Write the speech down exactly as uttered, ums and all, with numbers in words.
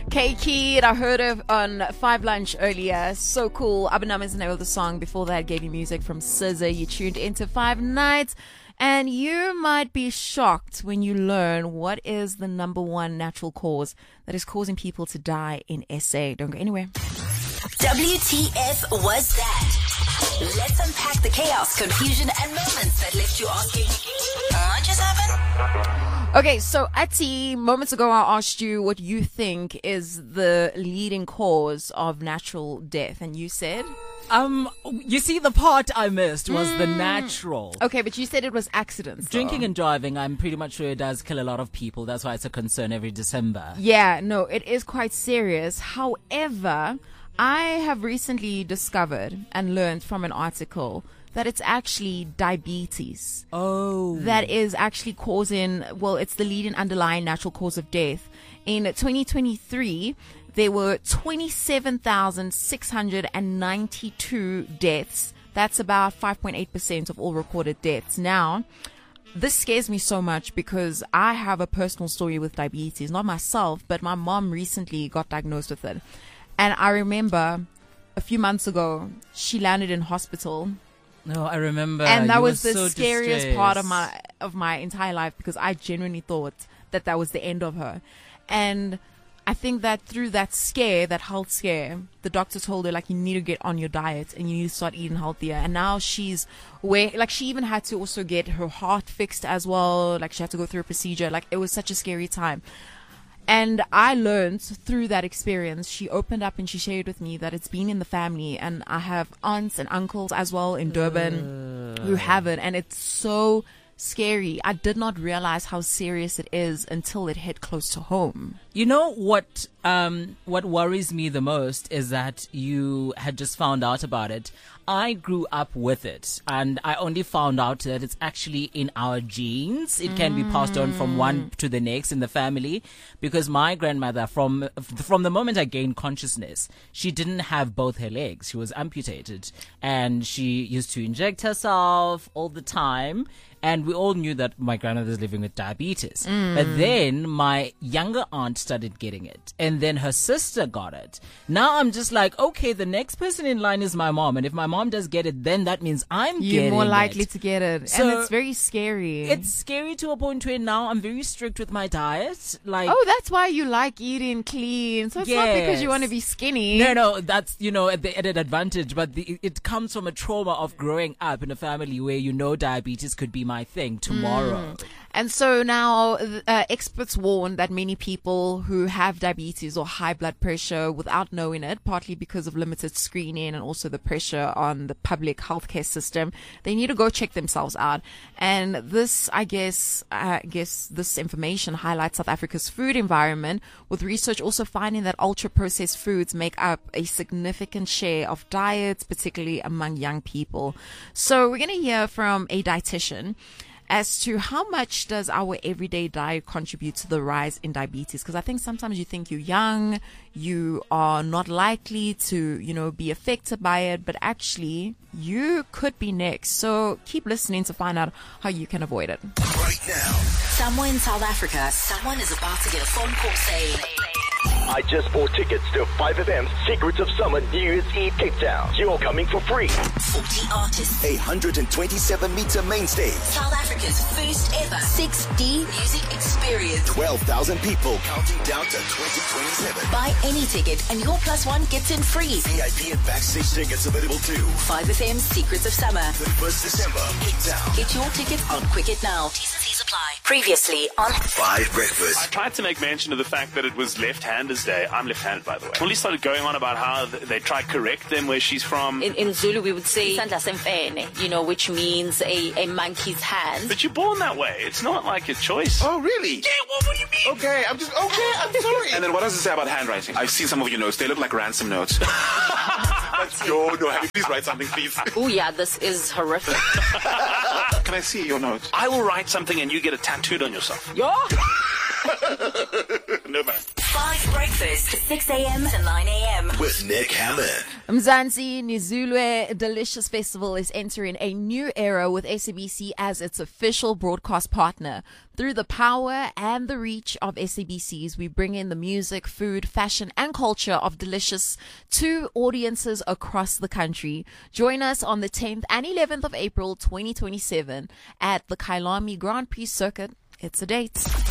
K-Kid, I heard of on Five Lunch earlier. So cool. Abanam is the name of the song. Before that, gave you music from S Z A. You tuned into Five Nights. And you might be shocked when you learn what is the number one natural cause that is causing people to die in S A. Don't go anywhere. W T F was that? Let's unpack the chaos, confusion, and moments that left you asking, what just happened? Okay, so Ati, moments ago I asked you what you think is the leading cause of natural death, and you said? Um, you see, the part I missed was mm. the natural. Okay, but you said it was accidents. Drinking though. and driving, I'm pretty much sure it does kill a lot of people. That's why it's a concern every December. Yeah, no, it is quite serious. However, I have recently discovered and learned from an article that it's actually diabetes. Oh. That is actually causing, well, it's the leading underlying natural cause of death. In twenty twenty-three, there were twenty-seven thousand six hundred ninety-two deaths. That's about five point eight percent of all recorded deaths. Now, this scares me so much because I have a personal story with diabetes. Not myself, but my mom recently got diagnosed with it. And I remember a few months ago, she landed in hospital. No, I remember. And that you was the so scariest distressed. part of my of my entire life because I genuinely thought that that was the end of her. And I think that through that scare, that health scare, the doctor told her, like, you need to get on your diet and you need to start eating healthier. And now she's where, like, she even had to also get her heart fixed as well. Like, she had to go through a procedure. Like, it was such a scary time. And I learned through that experience, she opened up and she shared with me that it's been in the family. And I have aunts and uncles as well in Durban uh. who have it. And it's so scary. I did not realize how serious it is until it hit close to home. You know what, um, what worries me the most is that you had just found out about it. I grew up with it, and I only found out that it's actually in our genes. It can be passed on from one to the next in the family, because my grandmother, from from the moment I gained consciousness, she didn't have both her legs. She was amputated, and she used to inject herself all the time. And we all knew that my grandmother was living with diabetes. Mm. But then my younger aunt started getting it. And then her sister got it. Now I'm just like, okay, the next person in line is my mom. And if my mom does get it, then that means I'm You're getting it. You're more likely to get it. So and it's very scary. It's scary to a point where now I'm very strict with my diet. Like, oh, that's why you like eating clean. So it's yes. not because you want to be skinny. No, no, that's, you know, at the added advantage. But the, it comes from a trauma of growing up in a family where you know diabetes could be my thing tomorrow. Mm. And so now uh, experts warn that many people who have diabetes or high blood pressure without knowing it, partly because of limited screening and also the pressure on the public healthcare system, they need to go check themselves out. And this, I guess, I guess this information highlights South Africa's food environment, with research also finding that ultra-processed foods make up a significant share of diets, particularly among young people. So we're going to hear from a dietitian as to how much does our everyday diet contribute to the rise in diabetes. Because I think sometimes you think you're young, you are not likely to, you know, be affected by it, but actually you could be next. So keep listening to find out how you can avoid it. Right now, somewhere in South Africa, someone is about to get a phone call saying, I just bought tickets to five F M's Secrets of Summer New Year's Eve Cape Town. You're coming for free. forty artists. A one hundred twenty-seven meter main stage. South Africa's first ever six D music experience. twelve thousand people counting down to twenty twenty-seven. Buy any ticket and your plus one gets in free. V I P and backstage tickets available too. five F M's Secrets of Summer. thirty-first December, Cape Town. Get your tickets on Quicket now. T's and C's apply. Previously on Five Breakfast. I tried to make mention of the fact that it was Left-Handers Day. I'm left-handed, by the way. Molly started going on about how they tried to correct them where she's from. In, in Zulu, we would say Sandla Semfene, you know, which means a, a monkey's hand. But you're born that way. It's not like a choice. Oh, really? Yeah, well, what do you mean? Okay, I'm just, okay, I'm sorry. And then what does it say about handwriting? I've seen some of your notes. They look like ransom notes. That's no, no, have you please write something, please? Oh, yeah, this is horrific. Can I see your notes? I will write something and you get it tattooed on yourself. Yeah. No, man. Five Breakfast, six a.m. to nine a.m. With Nick Hammond. Mzansi Nizulwe Delicious Festival is entering a new era with S A B C as its official broadcast partner. Through the power and the reach of S A B Cs, we bring in the music, food, fashion, and culture of Delicious to audiences across the country. Join us on the tenth and eleventh of April twenty twenty-seven at the Kailami Grand Prix Circuit. It's a date.